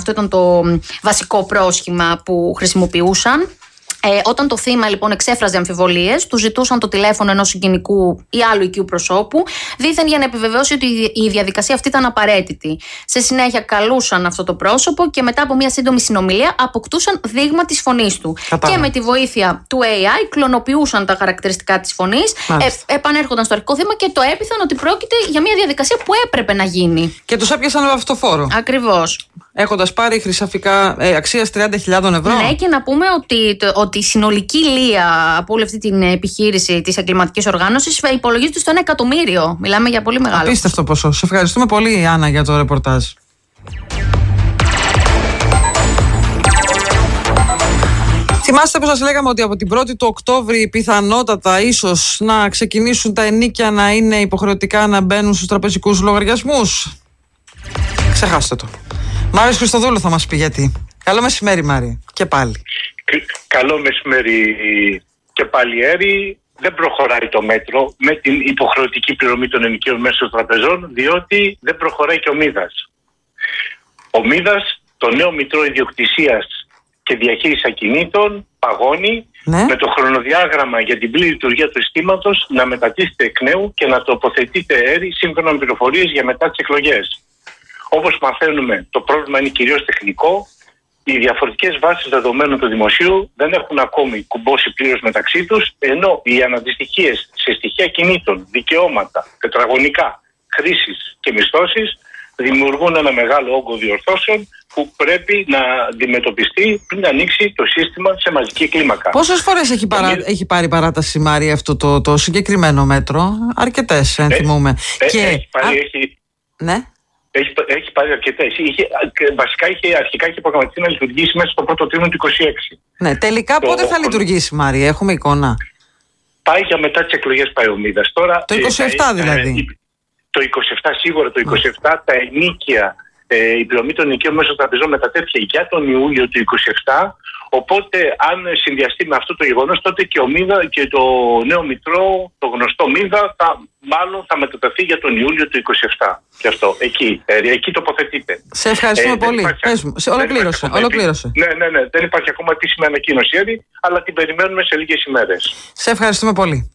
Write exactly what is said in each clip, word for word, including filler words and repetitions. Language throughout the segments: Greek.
Αυτό ήταν το βασικό πρόσχημα που χρησιμοποιούσαν. Ε, όταν το θύμα λοιπόν εξέφραζε αμφιβολίες, του ζητούσαν το τηλέφωνο ενός συγγενικού ή άλλου οικείου προσώπου, δήθεν για να επιβεβαιώσει ότι η διαδικασία αυτή ήταν απαραίτητη. Σε συνέχεια καλούσαν αυτό το πρόσωπο και μετά από μια σύντομη συνομιλία αποκτούσαν δείγμα της φωνής του. Κατάλα. Και με τη βοήθεια του έι άι κλωνοποιούσαν τα χαρακτηριστικά της φωνής, ε, επανέρχονταν στο αρχικό θύμα και το έπειθαν ότι πρόκειται για μια διαδικασία που έπρεπε να γίνει. Και τους έπιασαν με αυτοφόρο. Ακριβώς. Έχοντας πάρει χρυσαφικά ε, αξίας τριάντα χιλιάδες ευρώ. Ναι, και να πούμε ότι, το, ότι η συνολική λία από όλη αυτή την επιχείρηση της εγκληματικής οργάνωσης υπολογίζεται στο ένα εκατομμύριο. Μιλάμε για πολύ μεγάλο. Απίστευτο ποσό. Σε ευχαριστούμε πολύ, Άννα, για το ρεπορτάζ. Θυμάστε που σας λέγαμε ότι από την πρώτη του Οκτώβρη πιθανότατα ίσως να ξεκινήσουν τα ενίκια να είναι υποχρεωτικά να μπαίνουν στους τραπεζικούς λογαριασμούς. Ξεχάστε το. Μάριος Χριστοδούλου θα μας πει γιατί. Καλό μεσημέρι, Μάρη. Και πάλι. Καλό μεσημέρι και πάλι, Έρη. Δεν προχωράει το μέτρο με την υποχρεωτική πληρωμή των ενοικίων μέσω των τραπεζών, διότι δεν προχωράει και ο Μίδας. Ο Μίδας, το νέο μητρό ιδιοκτησίας και διαχείριση ακινήτων, παγώνει, ναι, με το χρονοδιάγραμμα για την πλήρη λειτουργία του συστήματος να μετατίθεται εκ νέου και να τοποθετείται, Έρη, σύμφωνα με πληροφορίες για μετά τις εκλογές. Όπως μαθαίνουμε, το πρόβλημα είναι κυρίως τεχνικό. Οι διαφορετικές βάσεις δεδομένων του δημοσίου δεν έχουν ακόμη κουμπώσει πλήρως μεταξύ τους, ενώ οι αναντιστοιχίες σε στοιχεία κινήτων, δικαιώματα, τετραγωνικά, χρήσεις και μισθώσεις δημιουργούν ένα μεγάλο όγκο διορθώσεων που πρέπει να αντιμετωπιστεί πριν ανοίξει το σύστημα σε μαζική κλίμακα. Πόσες φορές έχει, παρά... ε, έχει πάρει παράταση, Μάρη, αυτό το, το συγκεκριμένο μέτρο? Αρκετές, αν θυμούμε. Ε, και... έχει πάρει, Α... έχει... Ναι. Έχει, έχει πάρει αρκετές. Είχε, βασικά είχε, αρχικά είχε προγραμματιστεί να λειτουργήσει μέσα στο πρώτο τρίμηνο του είκοσι έξι. Ναι, τελικά το, πότε θα λειτουργήσει, Μάρη? Έχουμε εικόνα? Πάει για μετά τις εκλογές, πάει ο Μίδας. Τώρα, το είκοσι επτά ε, δηλαδή. Ε, το είκοσι επτά σίγουρα, το είκοσι επτά τα ενίκια, ε, η πληρωμή των ενοικίων μέσω των τραπεζών μετατέθηκε για τον Ιούλιο του είκοσι επτά. Οπότε, αν συνδυαστεί με αυτό το γεγονός, τότε και ο Μίδα και το νέο μητρό, το γνωστό Μίδα, θα, μάλλον θα μετατεθεί για τον Ιούλιο του είκοσι επτά. Και αυτό, εκεί, ε, εκεί τοποθετείται. Σε ευχαριστούμε ε, πολύ. Υπάρχει, Πες μου, σε, ολοκλήρωσε. ολοκλήρωσε. Ναι, ναι, ναι. Δεν υπάρχει ακόμα επίσημη ανακοίνωση, Έρη, αλλά την περιμένουμε σε λίγες ημέρες. Σε ευχαριστούμε πολύ.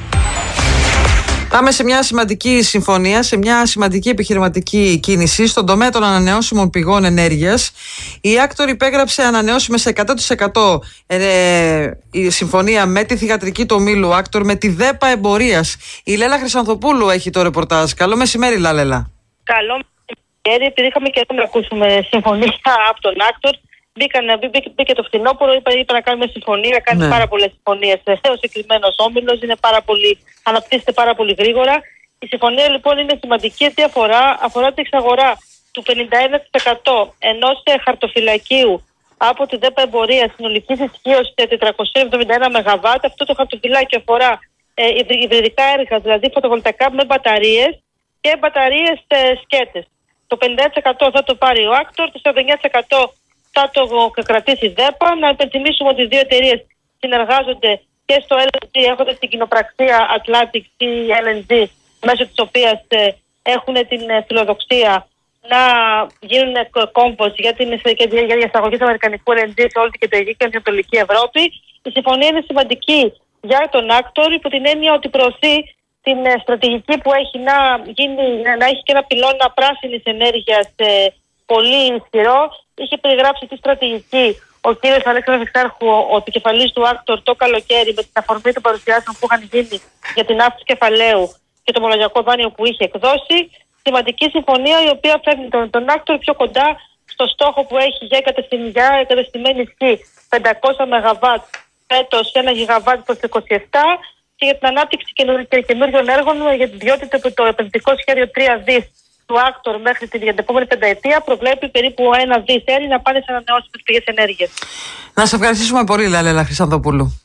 Πάμε σε μια σημαντική συμφωνία, σε μια σημαντική επιχειρηματική κίνηση στον τομέα των ανανεώσιμων πηγών ενέργειας. Η Actor υπέγραψε ανανεώσιμες εκατό τοις εκατό ε, η συμφωνία με τη θυγατρική του ομίλου Actor, με τη ΔΕΠΑ Εμπορίας. Η Λέλα Χρυσανθοπούλου έχει το ρεπορτάζ. Καλό μεσημέρι, Λέλα. Καλό μεσημέρι, επειδή είχαμε και να ακούσουμε συμφωνία από τον Actor. Μπήκαν, μπήκε, μπήκε το φθινόπωρο, είπα, είπα να κάνουμε συμφωνία, κάνει ναι. πάρα πολλές συμφωνίες. Ο συγκεκριμένος όμιλος είναι πάρα πολύ, αναπτύσσεται πάρα πολύ γρήγορα. Η συμφωνία λοιπόν είναι σημαντική γιατί αφορά, αφορά την εξαγορά του πενήντα ένα τοις εκατό ενός χαρτοφυλακίου από τη ΔΕΠΑ Εμπορία συνολικής ισχύως τετρακόσια εβδομήντα ένα μεγαβάτ. Αυτό το χαρτοφυλάκιο αφορά ε, υβριδικά έργα, δηλαδή φωτοβολταϊκά με μπαταρίες και μπαταρίες ε, σκέτες. Το πενήντα ένα τοις εκατό θα το πάρει ο Actor, το σαράντα εννέα τοις εκατό θα το κρατήσει η ΔΕΠΑ. Να υπενθυμίσουμε ότι οι δύο εταιρείες συνεργάζονται και στο ελ εν τζι, έχοντας την κοινοπραξία Atlantic Sea ελ εν τζι, μέσω της οποίας ε, έχουν την ε, φιλοδοξία να γίνουν κόμβος για την για διασαγωγή του αμερικανικού ελ εν τζι σε όλη την κεντρική και ανατολική Ευρώπη. Η συμφωνία είναι σημαντική για τον Actor υπό την έννοια ότι προωθεί την ε, στρατηγική που έχει να, γίνει, να έχει και ένα πυλώνα πράσινης ενέργειας ε, πολύ ισχυρό. Είχε περιγράψει τη στρατηγική ο κύριος Αλέξανδρος Εξάρχου, ο επικεφαλής του Actor, το καλοκαίρι με την αφορμή των παρουσιάσεων που είχαν γίνει για την αύξηση κεφαλαίου και το ομολογιακό δάνειο που είχε εκδώσει. Σημαντική συμφωνία η οποία φέρνει τον, τον Actor πιο κοντά στο στόχο που έχει για, για εγκατεστημένη ισχύ πεντακόσια μεγαβάτ φέτος, ένα γιγαβάτ το είκοσι επτά, και για την ανάπτυξη καινούριων έργων, διότι το, το επενδυτικό σχέδιο τρία δις του Actor μέχρι την επόμενη πενταετία προβλέπει περίπου ένα δις να πάνε σε ανανεώσιμες πηγές ενέργειας. Να σε ευχαριστήσουμε πολύ, Λέλα Χρυσανθοπούλου.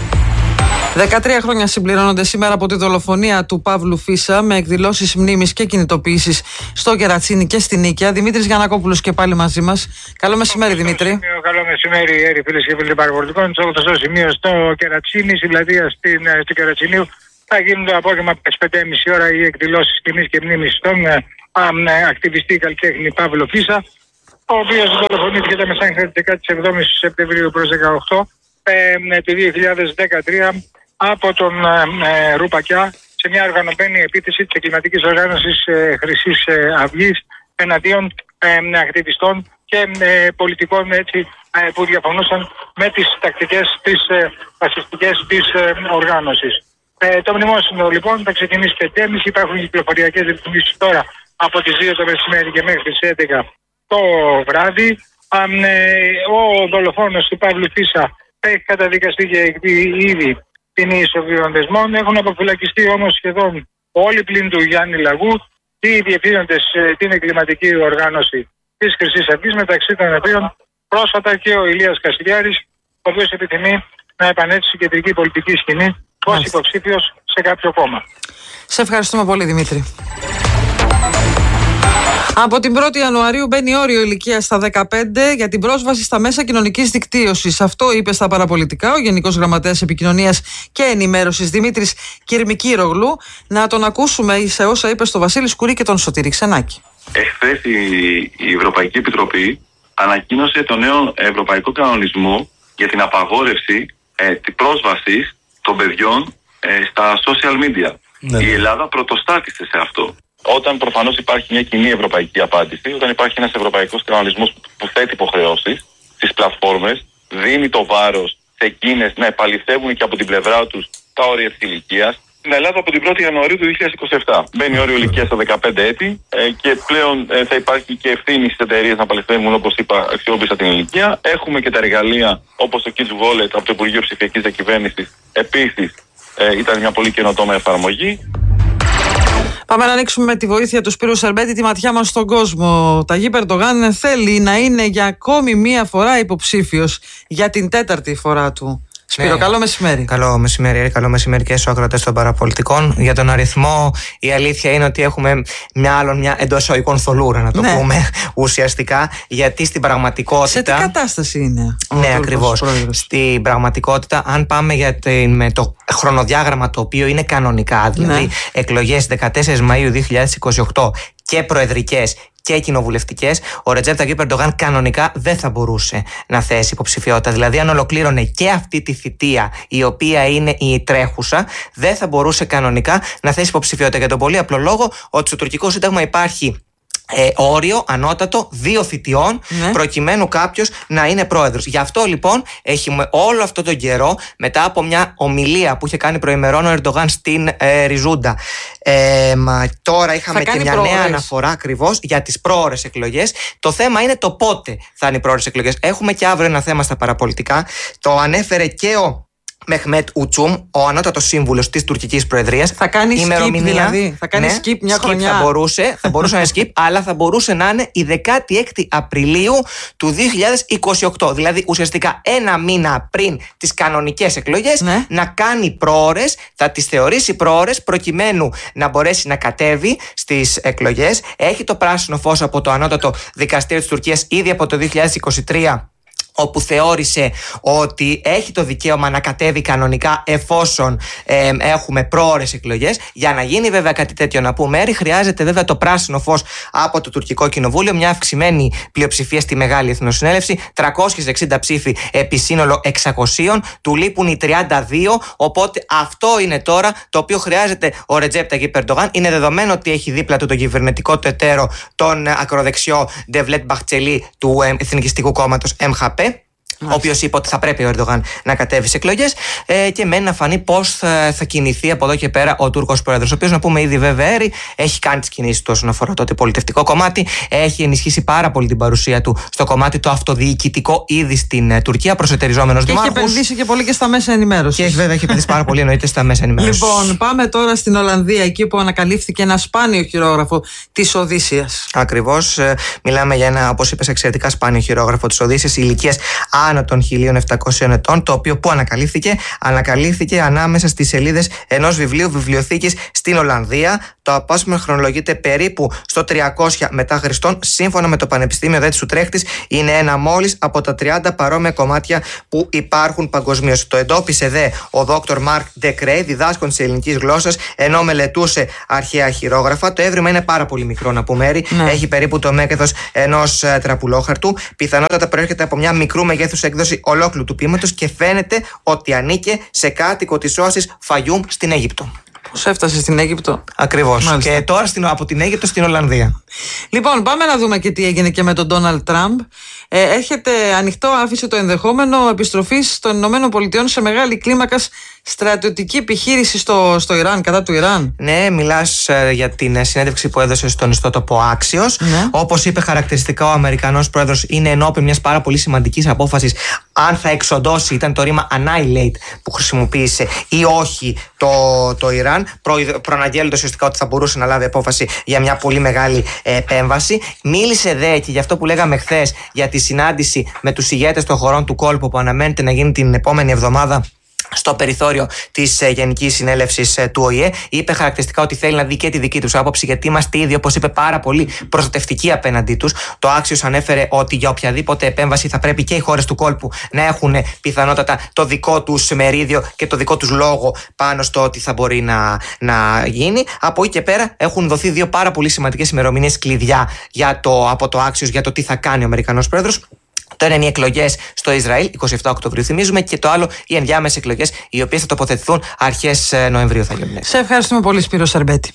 δεκατρία χρόνια συμπληρώνονται σήμερα από τη δολοφονία του Παύλου Φίσα, με εκδηλώσεις μνήμης και κινητοποιήσεις στο Κερατσίνι και στην Νίκαια. Δημήτρης Γιαννακόπουλος και πάλι μαζί μας. Καλό μεσημέρι, Δημήτρη. Καλό μεσημέρι, Έρη, φίλες και φίλοι παραγωγικών. Στο ογδοστό σημείο στο Κερατσίνι, στην πλατεία του Κερατσινίου, θα γίνουν το απόγευμα από τις πέντε και μισή ώρα οι εκδηλώσεις τιμής και μνήμης στον α, ακτιβιστή καλλιτέχνη Παύλο Φίσα. ο οποίος δολοφονήθηκε τα μεσάνυχτα της δεκαεπτά Σεπτεμβρίου προς δεκαοκτώ ε, του δύο χιλιάδες δεκατρία από τον ε, Ρουπακιά σε μια οργανωμένη επίθεση της εγκληματικής οργάνωσης ε, Χρυσής ε, Αυγής εναντίον ε, ακτιβιστών και ε, πολιτικών έτσι, ε, που διαφωνούσαν με τις τακτικές της ε, φασιστικές της ε, οργάνωσης. Ε, το μνημόσυνο λοιπόν θα ξεκινήσει πέντε και μισή, υπάρχουν κυκλοφοριακές ρυθμίσεις τώρα από τις δύο το μεσημέρι και μέχρι τις έντεκα το βράδυ. Α, ε, ο δολοφόνος του Παύλου Φίσα έχει καταδικαστεί και ήδη την ισοβίων δεσμών. Έχουν αποφυλακιστεί όμως σχεδόν όλοι πλην του Γιάννη Λαγού οι διευθύνοντες ε, την εγκληματική οργάνωση της Χρυσής Αυγής, μεταξύ των οποίων πρόσφατα και ο Ηλίας Κασιλιάρης, ο οποίος επιθυμεί να επανέλθει στην κεντρική πολιτική σκηνή ως υποψήφιος σε κάποιο κόμμα. Σε ευχαριστούμε πολύ, Δημήτρη. Από την πρώτη Ιανουαρίου μπαίνει όριο ηλικίας στα δεκαπέντε για την πρόσβαση στα μέσα κοινωνικής δικτύωσης. Αυτό είπε στα παραπολιτικά ο Γενικός Γραμματέας Επικοινωνίας και Ενημέρωσης Δημήτρης Κυρμικύρογλου. Να τον ακούσουμε σε όσα είπε στο Βασίλη Σκουρί και τον Σωτήρη Ξενάκη. Εχθές η Ευρωπαϊκή Επιτροπή ανακοίνωσε το νέο ευρωπαϊκό κανονισμό για την απαγόρευση ε, της πρόσβασης των παιδιών ε, στα social media. Ναι. Η Ελλάδα πρωτοστάτησε σε αυτό. Όταν προφανώς υπάρχει μια κοινή ευρωπαϊκή απάντηση, όταν υπάρχει ένας ευρωπαϊκός κανονισμός που θέτει υποχρεώσεις στις πλατφόρμες, δίνει το βάρος σε εκείνες να επαληθεύουν και από την πλευρά τους τα όρια της ηλικίας. Στην Ελλάδα από την πρώτη Ιανουαρίου του δύο χιλιάδες είκοσι επτά μπαίνει όριο ηλικίας στα δεκαπέντε έτη ε, και πλέον ε, θα υπάρχει και ευθύνη στις εταιρείες να παληθεύουν, όπως είπα, αξιόπιστα την ηλικία. Έχουμε και τα εργαλεία όπως το Kids Wallet από το Υπουργείο Ψηφιακής Διακυβέρνησης. Επίσης ε, ήταν μια πολύ καινοτόμα εφαρμογή. Πάμε να ανοίξουμε με τη βοήθεια του Σπύρου Σερμπέτη τη ματιά μας στον κόσμο. Ταγί Ερντογάν θέλει να είναι για ακόμη μία φορά υποψήφιος για την τέταρτη φορά του. Σπύρο, ναι. Καλό μεσημέρι. Καλό μεσημέρι, καλό μεσημέρι και στους ακροατές των παραπολιτικών. Για τον αριθμό, η αλήθεια είναι ότι έχουμε μια άλλον μια εντός εισαγωγικών θολούρα, να το ναι. πούμε ουσιαστικά. Γιατί στην πραγματικότητα. Σε τι κατάσταση είναι. Ναι, ακριβώς. Στην πραγματικότητα, αν πάμε για την, με το χρονοδιάγραμμα το οποίο είναι κανονικά, δηλαδή ναι. εκλογές δεκατέσσερις Μαΐου δύο χιλιάδες είκοσι οκτώ και προεδρικές και κοινοβουλευτικές, ο Ρετζέπ Ταγιίπ Ερντογάν κανονικά δεν θα μπορούσε να θέσει υποψηφιότητα. Δηλαδή, αν ολοκλήρωνε και αυτή τη θητεία, η οποία είναι η τρέχουσα, δεν θα μπορούσε κανονικά να θέσει υποψηφιότητα. Για τον πολύ απλό λόγο ότι στο τουρκικό σύνταγμα υπάρχει Ε, όριο ανώτατο δύο θητιών ναι. προκειμένου κάποιος να είναι πρόεδρος. Γι' αυτό λοιπόν έχουμε όλο αυτό τον καιρό, μετά από μια ομιλία που είχε κάνει προημερών ο Ερντογάν στην ε, Ριζούντα, ε, μα, τώρα είχαμε και μια πρόορες. νέα αναφορά ακριβώς για τις πρόορες εκλογές. Το θέμα είναι το πότε θα είναι οι πρόορες εκλογές. Έχουμε και αύριο ένα θέμα στα παραπολιτικά. Το ανέφερε και ο Μεχμέτ Ουτσούμ, ο ανώτατος σύμβουλος της τουρκικής προεδρίας. Θα κάνει skip δηλαδή. Θα κάνει ναι, skip μια skip χρονιά. Θα μπορούσε, θα μπορούσε να είναι skip, αλλά θα μπορούσε να είναι η δεκάτη έκτη Απριλίου του δύο χιλιάδες είκοσι οκτώ. Δηλαδή ουσιαστικά ένα μήνα πριν τις κανονικές εκλογές ναι. να κάνει πρόορες, θα τις θεωρήσει πρόορες προκειμένου να μπορέσει να κατέβει στις εκλογές. Έχει το πράσινο φως από το ανώτατο δικαστήριο της Τουρκίας ήδη από το δύο χιλιάδες είκοσι τρία, όπου θεώρησε ότι έχει το δικαίωμα να κατέβει κανονικά εφόσον ε, έχουμε πρόορες εκλογές. Για να γίνει βέβαια κάτι τέτοιο, να πούμε, Έρη, χρειάζεται βέβαια το πράσινο φως από το τουρκικό κοινοβούλιο, μια αυξημένη πλειοψηφία στη Μεγάλη Εθνοσυνέλευση, τριακόσιες εξήντα ψήφοι επί σύνολο εξακόσια, του λείπουν οι τριάντα δύο, οπότε αυτό είναι τώρα το οποίο χρειάζεται ο Ρετζέπ Ταγιίπ Ερντογάν. Είναι δεδομένο ότι έχει δίπλα του τον κυβερνητικό του εταίρο, τον ακροδεξιό Ντεβλέτ Μπαχτσελή του ε, Εθνικιστικού Κόμματος εμ χέι πι, ο οποίος είπε ότι θα πρέπει ο Ερντογάν να κατέβει σε εκλογές ε, και μένει να φανεί πώς θα, θα κινηθεί από εδώ και πέρα ο Τούρκος πρόεδρος. Ο οποίος, να πούμε ήδη, βέβαια, Έρη, έχει κάνει τις κινήσεις του όσον αφορά το αντιπολιτευτικό κομμάτι. Έχει ενισχύσει πάρα πολύ την παρουσία του στο κομμάτι το αυτοδιοικητικό ήδη στην ε, Τουρκία, προσετεριζόμενος δημάρχους. Και έχει επενδύσει και πολύ και στα μέσα ενημέρωσης. Και έχει, βέβαια, έχει επενδύσει πάρα πολύ, εννοείται, στα μέσα ενημέρωσης. Λοιπόν, πάμε τώρα στην Ολλανδία, εκεί που ανακαλύφθηκε ένα σπάνιο χειρόγραφο της Οδύσσειας. Ακριβώς. Ε, μιλάμε για ένα, όπως είπες, εξαιρετικά σπάνιο χειρόγραφο της Οδύσσειας ηλικίας άνω των χίλια επτακόσιων ετών, το οποίο που ανακαλύφθηκε, ανακαλύφθηκε ανάμεσα στις σελίδες ενός βιβλίου βιβλιοθήκης στην Ολλανδία, Το απόσπασμα χρονολογείται περίπου στο τριακόσια μετά Χριστόν. Σύμφωνα με το Πανεπιστήμιο δε της Ουτρέχτης, είναι ένα μόλις από τα τριάντα παρόμοια κομμάτια που υπάρχουν παγκοσμίως. Το εντόπισε δε ο δόκτωρ Μαρκ Ντεκρέι, διδάσκων της ελληνικής γλώσσας, ενώ μελετούσε αρχαία χειρόγραφα. Το έβριμα είναι πάρα πολύ μικρό, να πούμε. Ναι. Έχει περίπου το μέγεθος ενός τραπουλόχαρτου. Πιθανότατα προέρχεται από μια μικρού μεγέθους έκδοση ολόκληρου του ποίηματος και φαίνεται ότι ανήκε σε κάτοικο της όασης Φαγιούμ στην Αίγυπτο. Πώς έφτασε στην Αίγυπτο. Ακριβώς. Μάλιστα. Και τώρα στην, από την Αίγυπτο στην Ολλανδία. Λοιπόν, πάμε να δούμε και τι έγινε και με τον Ντόναλντ Τραμπ. Ε, έρχεται ανοιχτό, άφησε το ενδεχόμενο επιστροφής των Ηνωμένων Πολιτειών σε μεγάλη κλίμακα στρατιωτική επιχείρηση στο, στο Ιράν, κατά του Ιράν. Ναι, μιλάς ε, για την συνέντευξη που έδωσε στον ιστότοπο Άξιος. Ναι. Όπως είπε χαρακτηριστικά ο Αμερικανός πρόεδρος, είναι ενώπιον μιας πάρα πολύ σημαντικής απόφασης αν θα εξοντώσει, ήταν το ρήμα annihilate που χρησιμοποίησε, ή όχι το, το Ιράν, προ, προαναγγέλλοντας ουσιαστικά ότι θα μπορούσε να λάβει απόφαση για μια πολύ μεγάλη ε, επέμβαση. Μίλησε δε και για αυτό που λέγαμε χθες, για τη συνάντηση με τους ηγέτες των χωρών του κόλπου που αναμένεται να γίνει την επόμενη εβδομάδα στο περιθώριο της ε, Γενικής Συνέλευσης ε, του Ο Η Ε. Είπε χαρακτηριστικά ότι θέλει να δει και τη δική τους άποψη, γιατί είμαστε ήδη, όπως είπε, πάρα πολύ προστατευτικοί απέναντί τους. Το Άξιος ανέφερε ότι για οποιαδήποτε επέμβαση θα πρέπει και οι χώρες του κόλπου να έχουν ε, πιθανότατα το δικό τους μερίδιο και το δικό τους λόγο πάνω στο ότι θα μπορεί να, να γίνει. Από εκεί και πέρα έχουν δοθεί δύο πάρα πολύ σημαντικές ημερομηνίες κλειδιά για το, από το Άξιος για το τι θα κάνει ο Αμερικανός πρόεδρος. Το ένα είναι οι εκλογές στο Ισραήλ, εικοστή εβδόμη Οκτωβρίου, θυμίζουμε, και το άλλο οι ενδιάμεσες εκλογές, οι οποίες θα τοποθετηθούν αρχές Νοεμβρίου, θα γίνουν. Σε ευχαριστούμε πολύ, Σπύρο Σαρμπέτη.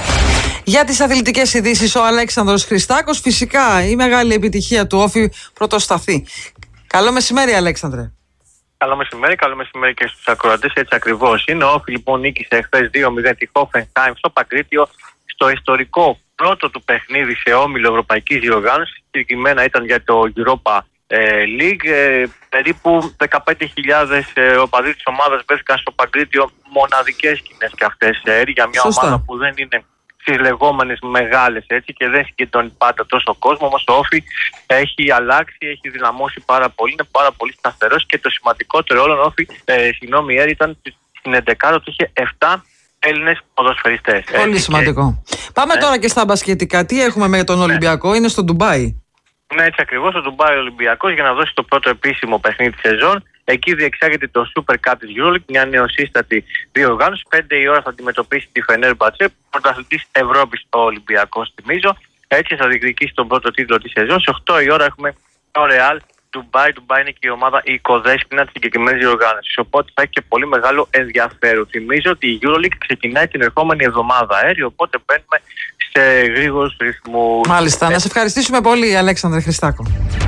Για τις αθλητικές ειδήσεις, ο Αλέξανδρος Χριστάκος, φυσικά η μεγάλη επιτυχία του Όφη πρωτοσταθεί. Καλό μεσημέρι, Αλέξανδρε. Καλό μεσημέρι, καλό μεσημέρι και στους ακροατές, έτσι ακριβώς είναι. Ο Όφη λοιπόν νίκησε χθες δύο μηδέν τη Hoffenheim στο Παγκρίτιο, στο ιστορικό πρώτο του παιχνίδι σε όμιλο ευρωπαϊκής διοργάνωσης. Συγκεκριμένα ήταν για το Europa League. Ε, περίπου δεκαπέντε χιλιάδες ε, οπαδοί της ομάδας βρέθηκαν στο Παγκρίτιο, μοναδικές σκηνές και αυτές ε, για μια Σωστά. ομάδα που δεν είναι στις λεγόμενες μεγάλες, έτσι, και δεν συγκεντρώνει πάντα τόσο κόσμο. Όμως ο Όφη έχει αλλάξει, έχει δυναμώσει πάρα πολύ, είναι πάρα πολύ σταθερός και το σημαντικότερο όλων, ο Όφη, ε, συγγνώμη, ήταν στην εντεκάδα του είχε επτά Έλληνες ποδοσφαιριστές. Πολύ έτσι, σημαντικό. Και... Πάμε ναι. τώρα και στα μπασκετικά. Τι έχουμε με τον Ολυμπιακό, ναι. είναι στο Ντουμπάι. Ναι, έτσι ακριβώς, στο Ντουμπάι ο Ολυμπιακός για να δώσει το πρώτο επίσημο παιχνίδι της σεζόν. Εκεί διεξάγεται το Super Cup της EuroLeague, μια νεοσύστατη διοργάνωση. πέντε η ώρα θα αντιμετωπίσει τη Φενέρμπατσε, πρωταθλητής Ευρώπης ο Ολυμπιακός, θυμίζω. Έτσι θα διεκδικήσει τον πρώτο τίτλο της σεζόν. Σε οκτώ η ώρα έχουμε το Real Ντουμπάι. Ντουμπάι είναι και η ομάδα η οικοδέσποινα της συγκεκριμένης διοργάνωσης. Οπότε θα έχει και πολύ μεγάλο ενδιαφέρον. Θυμίζω ότι η EuroLeague ξεκινάει την ερχόμενη εβδομάδα αέρι, οπότε μπαίνουμε σε γρήγορους ρυθμούς. Μάλιστα. Να σε ευχαριστήσουμε πολύ, Αλέξανδρε Χριστάκο.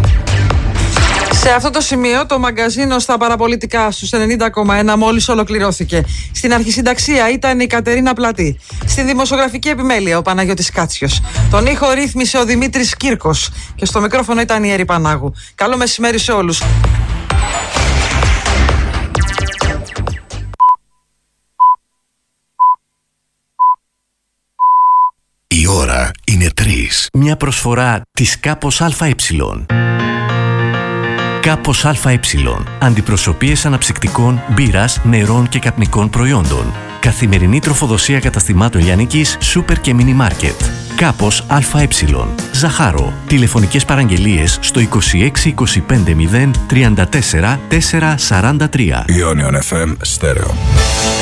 Σε αυτό το σημείο το μαγκαζίνο στα παραπολιτικά στους ενενήντα κόμμα ένα μόλις ολοκληρώθηκε. Στην αρχισυνταξία ήταν η Κατερίνα Πλατή. Στην δημοσιογραφική επιμέλεια ο Παναγιώτης Κάτσιος. Τον ήχο ρύθμισε ο Δημήτρης Κύρκος. Και στο μικρόφωνο ήταν η Έρη Πανάγου. Καλό μεσημέρι σε όλους. Η ώρα είναι τρεις. Μια προσφορά της Κάπος ΑΕ. Κάπος ΑΕ. Αντιπροσωπείες αναψυκτικών, μπύρας, νερών και καπνικών προϊόντων. Καθημερινή τροφοδοσία καταστημάτων λιανικής, σούπερ και μίνι μάρκετ. Κάπος ΑΕ. Ζαχάρο. Τηλεφωνικές παραγγελίες στο είκοσι έξι είκοσι πέντε μηδέν τριάντα τέσσερα τετρακόσια σαράντα τρία. Ionion εφ εμ Stereo.